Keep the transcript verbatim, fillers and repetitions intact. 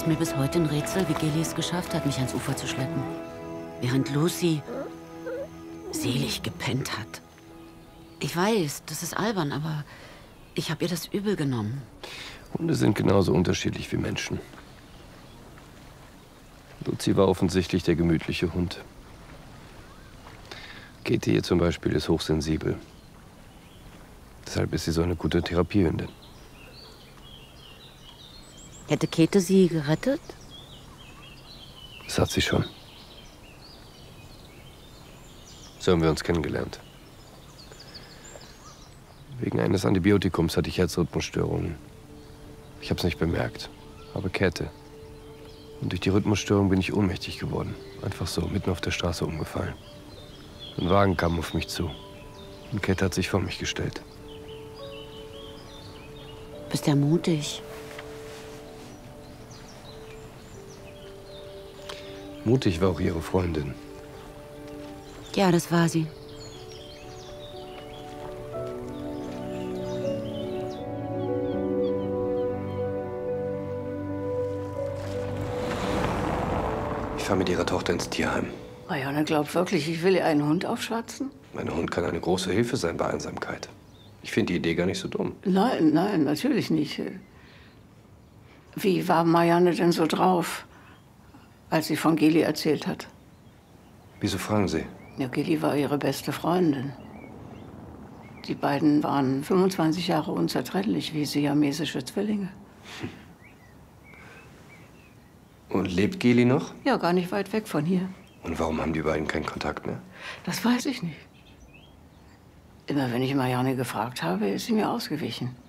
ist mir bis heute ein Rätsel, wie Gilly es geschafft hat, mich ans Ufer zu schleppen. Während Lucy selig gepennt hat. Ich weiß, das ist albern, aber ich habe ihr das übel genommen. Hunde sind genauso unterschiedlich wie Menschen. Lucy war offensichtlich der gemütliche Hund. Käthe hier zum Beispiel ist hochsensibel. Deshalb ist sie so eine gute Therapiehündin. Hätte Käthe sie gerettet? Das hat sie schon. So haben wir uns kennengelernt. Wegen eines Antibiotikums hatte ich Herzrhythmusstörungen. Ich habe es nicht bemerkt, aber Käthe. Und durch die Rhythmusstörung bin ich ohnmächtig geworden. Einfach so, mitten auf der Straße umgefallen. Ein Wagen kam auf mich zu. Und Käthe hat sich vor mich gestellt. Bist ja mutig. Mutig war auch ihre Freundin. Ja, das war sie. Ich fahre mit ihrer Tochter ins Tierheim. Marianne glaubt wirklich, ich will ihr einen Hund aufschwatzen? Mein Hund kann eine große Hilfe sein bei Einsamkeit. Ich finde die Idee gar nicht so dumm. Nein, nein, natürlich nicht. Wie war Marianne denn so drauf, als sie von Gilly erzählt hat? Wieso fragen Sie? Ja, Gilly war ihre beste Freundin. Die beiden waren fünfundzwanzig Jahre unzertrennlich, wie siamesische Zwillinge. Und lebt Gilly noch? Ja, gar nicht weit weg von hier. Und warum haben die beiden keinen Kontakt mehr? Das weiß ich nicht. Immer wenn ich Marianne gefragt habe, ist sie mir ausgewichen.